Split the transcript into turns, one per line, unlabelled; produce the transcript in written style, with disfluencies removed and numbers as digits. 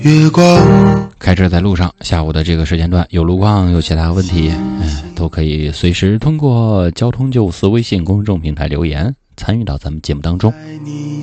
月光。
开车在路上，下午的这个时间段有路况有其他问题，都可以随时通过交通救司微信公众平台留言参与到咱们节目当中。